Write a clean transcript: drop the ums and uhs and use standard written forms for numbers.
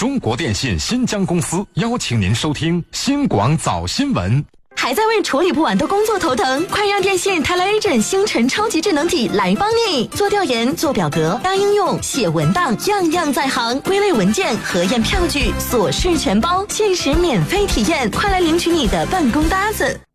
中国电信新疆公司邀请您收听新广早新闻。 还在为处理不完的工作头疼？快让电信 Telegent 星辰超级智能体来帮你！做调研、做表格、搭应用、写文档，样样在行。归类文件、核验票据，琐事全包，限时免费体验，快来领取你的办公搭子。